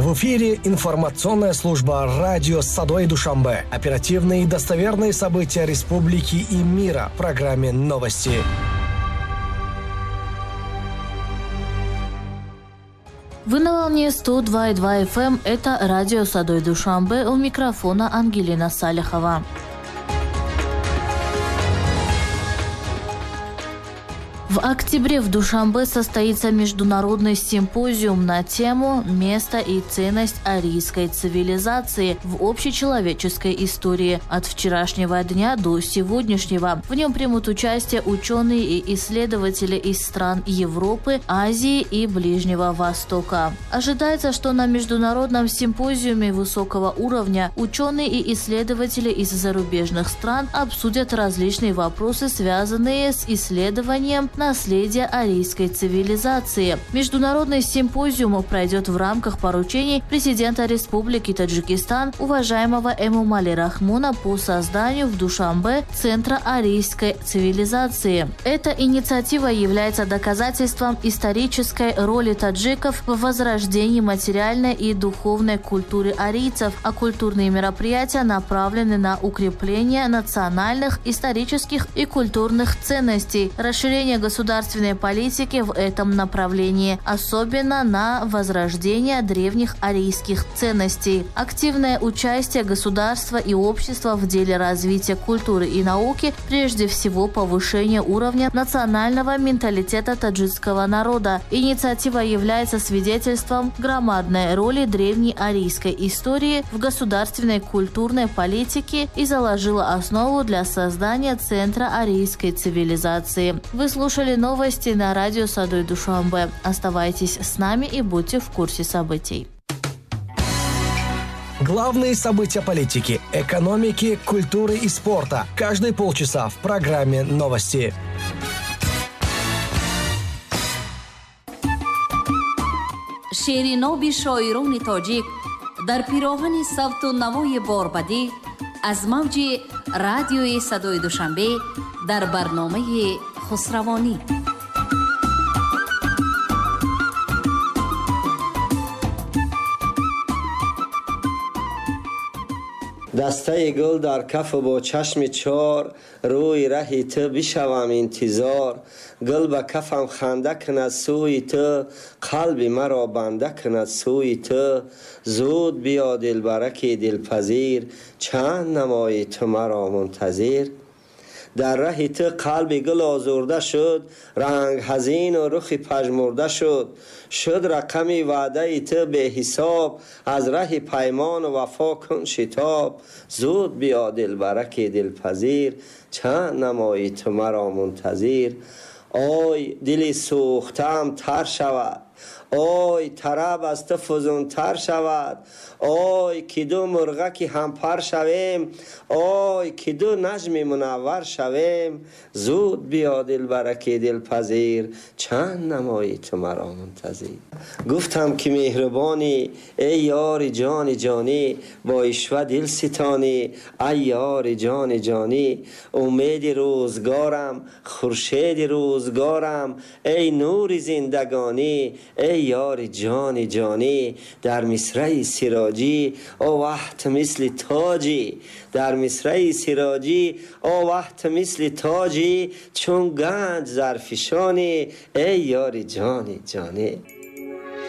В эфире информационная служба «Радио Садой Душанбе». Оперативные и достоверные события республики и мира в программе «Новости». Вы на волне 102,2 FM. Это радио Садой Душанбе. У микрофона Ангелина Салихова. В октябре в Душанбе состоится международный симпозиум на тему «Место и ценность арийской цивилизации в общечеловеческой истории от вчерашнего дня до сегодняшнего». В нем примут участие ученые и исследователи из стран Европы, Азии и Ближнего Востока. Ожидается, что на международном симпозиуме высокого уровня ученые и исследователи из зарубежных стран обсудят различные вопросы, связанные с исследованием наследия арийской цивилизации. Международный симпозиум пройдет в рамках поручений президента Республики Таджикистан уважаемого Эмомали Рахмона по созданию в Душанбе Центра арийской цивилизации. Эта инициатива является доказательством исторической роли таджиков в возрождении материальной и духовной культуры арийцев, а культурные мероприятия направлены на укрепление национальных, исторических и культурных ценностей, расширение государственной политики в этом направлении, особенно на возрождение древних арийских ценностей. Активное участие государства и общества в деле развития культуры и науки, прежде всего повышение уровня национального менталитета таджикского народа. Инициатива является свидетельством громадной роли древней арийской истории в государственной культурной политике и заложила основу для создания Центра арийской цивилизации. Вы слушали новости на радио Садой Душанбе. Оставайтесь с нами и будьте в курсе событий. Главные события политики, экономики, культуры и спорта. Каждые полчаса в программе «Новости». шери ноби шоирони тоҷик дар пироҳани савту навои борбадӣ аз мавҷи радиои Садои Душанбе дар барномаи хусравонӣ. дастаи гул дар кафу бо чашми чор рӯи раҳи ту бишавам интизор гул ба кафам ханда кунад сӯи ту қалби маро банда кунад сӯи ту зуд биё дилбараки дилпазир чанд намои ту маро мунтазир дар раҳи ту қалби гул озурда шуд ранг ҳазину рухи пажмурда шуд рақами ваъдаи ту беҳисоб аз раҳи паймону вафо кун шитоб зуд биё дилбараки дилпазир чанд намои ту маро мунтазир ой дили сӯхтаам тар шавад ой тараб аз ту фузунтар шавад ой ки ду мурғаки ҳампар шавем ой ки ду наҷми мунаввар шавем зуд биё дилбараки дилпазир чанд намои ту маро мунтазир гуфтам ки меҳрубонӣ эй ёри ҷони ҷонӣ бо ишва дил ситонӣ ай ёри ҷони ҷонӣ умеди рӯзгорам хуршеди рӯзгорам эй нури зиндагонӣ ای یار جانی جانی در مصرع سراجی او وقت مثل تاجی در مصرع سراجی او وقت مثل تاجی چون گنج زرفشانی ای یار جانی جانی